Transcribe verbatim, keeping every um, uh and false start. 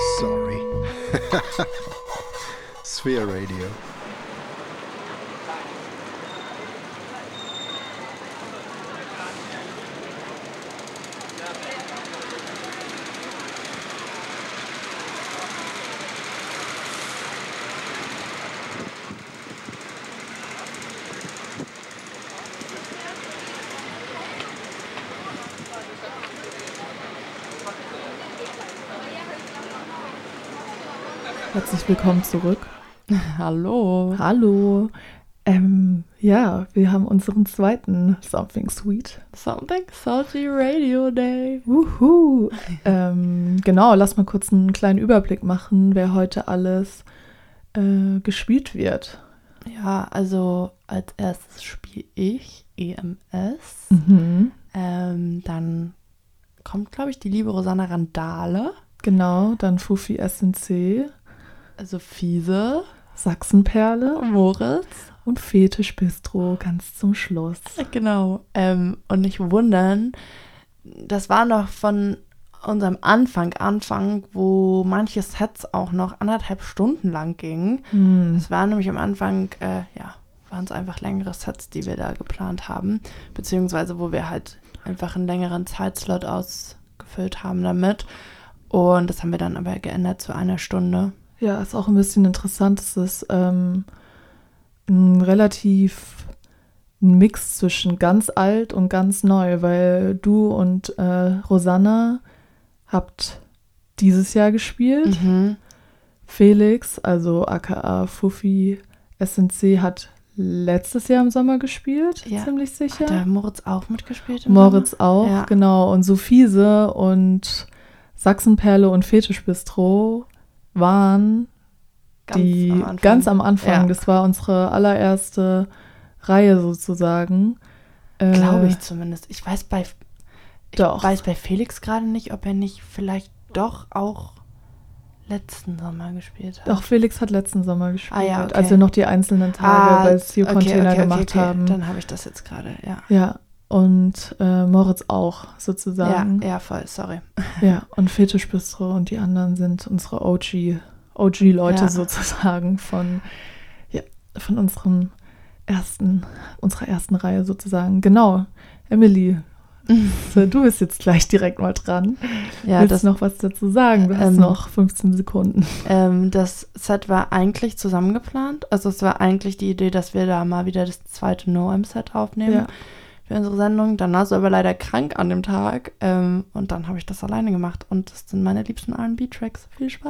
Sorry. Sphere Radio. Herzlich willkommen zurück. Hallo. Hallo. Ähm, ja, wir haben unseren zweiten Something Sweet. Something Salty Radio Day. Wuhu. ähm, genau, lass mal kurz einen kleinen Überblick machen, wer heute alles äh, gespielt wird. Ja, also als erstes spiele ich E M S. Mhm. Ähm, dann kommt, glaube ich, die liebe Rosanna Randale. Genau, dann Fufi S N C. Also Fiese. Sachsenperle. Moritz. Und Fetisch Bistro ganz zum Schluss. Genau. Ähm, und nicht wundern, das war noch von unserem Anfang, Anfang, wo manche Sets auch noch anderthalb Stunden lang gingen. Hm. Das waren nämlich am Anfang, äh, ja, waren es einfach längere Sets, die wir da geplant haben. Beziehungsweise, wo wir halt einfach einen längeren Zeitslot ausgefüllt haben damit. Und das haben wir dann aber geändert zu einer Stunde. Ja, ist auch ein bisschen interessant. Es ist ähm, ein relativ ein Mix zwischen ganz alt und ganz neu, weil du und äh, Rosanna habt dieses Jahr gespielt. Mhm. Felix, also aka Fufi S N C, hat letztes Jahr im Sommer gespielt, Ja. ziemlich sicher. Hat der Moritz auch mitgespielt? Im Moritz Sommer? auch, Ja. genau. Und Sophise und Sachsenperle und Fetisch Bistro waren Ganz die am Anfang. ganz am Anfang. Ja. Das war unsere allererste Reihe sozusagen. Äh, Glaube ich zumindest. Ich weiß bei ich Doch. weiß bei Felix gerade nicht, ob er nicht vielleicht doch auch letzten Sommer gespielt hat. Doch, Felix hat letzten Sommer gespielt, Ah ja, okay. als wir noch die einzelnen Tage bei Sea okay, Container okay, gemacht okay, okay. haben. Dann habe ich das jetzt gerade, ja. Ja, und äh, Moritz auch Ja, sozusagen. ja, voll, sorry. Ja, und Fetisch Bistro und die anderen sind unsere O G, O G-Leute Ja. sozusagen von, ja, von unserem ersten, unserer ersten Reihe sozusagen. Genau, Emily, so, du bist jetzt gleich direkt mal dran. Ja, Willst das, du noch was dazu sagen? Du hast ähm, noch fünfzehn Sekunden. ähm, das Set war eigentlich zusammengeplant. Also es war eigentlich die Idee, dass wir da mal wieder das zweite No-M-Set aufnehmen Ja. für unsere Sendung. Dann warst du aber leider krank an dem Tag. Ähm, und dann habe ich das alleine gemacht. Und das sind meine liebsten R and B-Tracks. Viel Spaß.